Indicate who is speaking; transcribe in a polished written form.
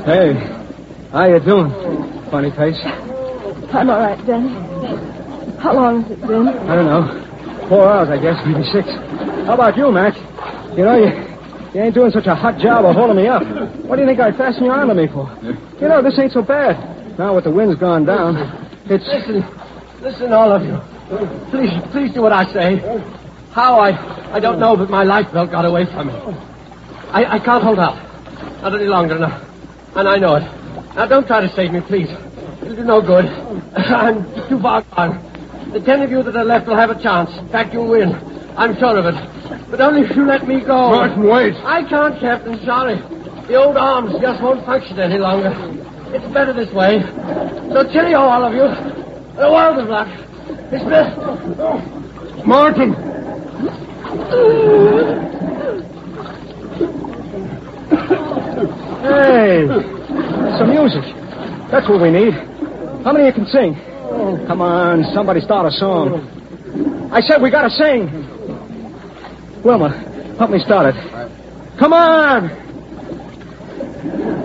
Speaker 1: Hey, how you doing, funny face?
Speaker 2: I'm all right, Danny. How long has it been?
Speaker 1: I don't know. 4 hours, I guess, maybe 6. How about you, Mac? You know, you ain't doing such a hot job of holding me up. What do you think I fastened your arm to me for? You know, this ain't so bad. Now with the wind's gone down, it's...
Speaker 3: Listen, all of you. Please do what I say. How, I don't know, but my life belt got away from me. I can't hold out. Not any longer now. And I know it. Now, don't try to save me, please. It'll do no good. I'm too far gone. The 10 of you that are left will have a chance. In fact, you'll win. I'm sure of it. But only if you let me go.
Speaker 1: Martin, wait.
Speaker 3: I can't, Captain. Sorry. The old arms just won't function any longer. It's better this way. So cheerio, all of you. The world of luck. It's best.
Speaker 1: Martin! Hey, some music. That's what we need. How many of you can sing? Come on, somebody start a song. I said we gotta sing. Wilma, help me start it. Come on!